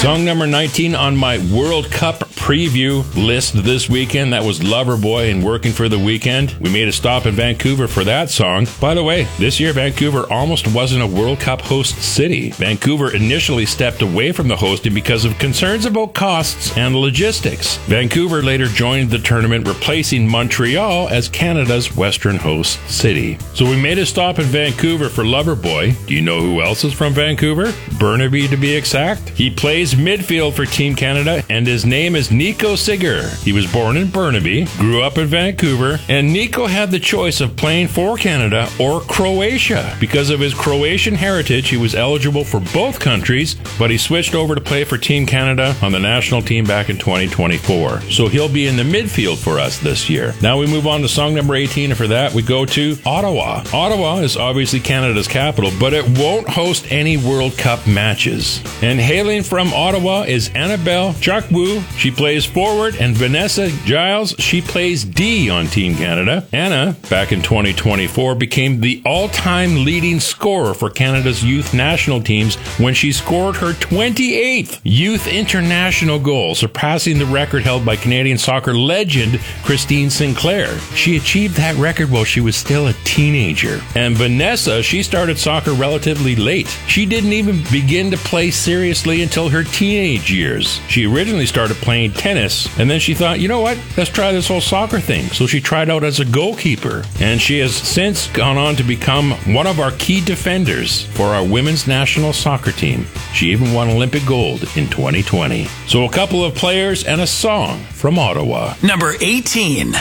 Song number 19 on my World Cup preview list this weekend, that was Loverboy and Working for the Weekend. We made a stop in Vancouver for that song. By the way, this year Vancouver almost wasn't a World Cup host city. Vancouver initially stepped away from the hosting because of concerns about costs and logistics. Vancouver later joined the tournament, replacing Montreal as Canada's Western host city. So we made a stop in Vancouver for Loverboy. Do you know who else is from Vancouver? Burnaby, to be exact. He plays midfield for Team Canada, and his name is Nico Seger. He was born in Burnaby, grew up in Vancouver, and Nico had the choice of playing for Canada or Croatia. Because of his Croatian heritage, he was eligible for both countries, but he switched over to play for Team Canada on the national team back in 2024. So he'll be in the midfield for us this year. Now we move on to song number 18, and for that we go to Ottawa. Ottawa is obviously Canada's capital, but it won't host any World Cup matches. And hailing from Ottawa is Annabelle Chakwu. She plays forward, and Vanessa Giles, she plays D on Team Canada. Anna, back in 2024, became the all-time leading scorer for Canada's youth national teams when she scored her 28th youth international goal, surpassing the record held by Canadian soccer legend Christine Sinclair. She achieved that record while she was still a teenager. And Vanessa, she started soccer relatively late. She didn't even begin to play seriously until her teenage years. She originally started playing tennis, and then she thought, you know what, let's try this whole soccer thing. So she tried out as a goalkeeper, and she has since gone on to become one of our key defenders for our women's national soccer team. She even won Olympic gold in 2020. So a couple of players and a song from Ottawa. Number 18.